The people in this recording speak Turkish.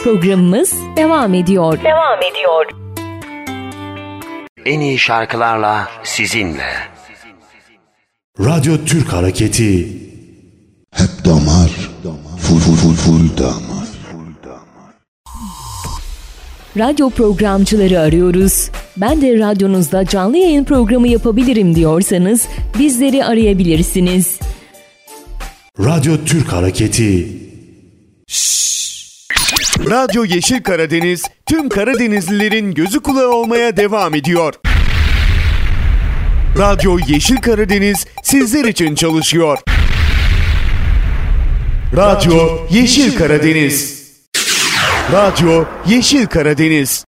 Programımız devam ediyor. En iyi şarkılarla sizinle. Radyo Türk Hareketi. Hep damar, full damar. Radyo programcıları arıyoruz. Ben de radyonuzda canlı yayın programı yapabilirim diyorsanız bizleri arayabilirsiniz. Radyo Türk Hareketi. Radyo Yeşil Karadeniz tüm Karadenizlilerin gözü kulağı olmaya devam ediyor. Radyo Yeşil Karadeniz sizler için çalışıyor. Radyo Yeşil Karadeniz. Radyo Yeşil Karadeniz.